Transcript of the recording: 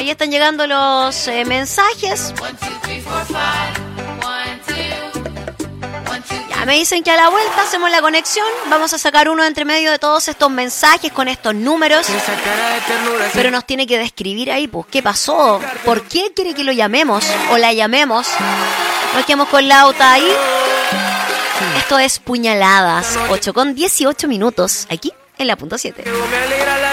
ya están llegando los mensajes. Ya me dicen que a la vuelta hacemos la conexión. Vamos a sacar uno entre medio de todos estos mensajes con estos números. Pero nos tiene que describir ahí, pues, ¿qué pasó? ¿Por qué quiere que lo llamemos o la llamemos? Nos quedamos con Lauta ahí. Esto es Puñaladas, 8:18 minutos, aquí en la punto 7.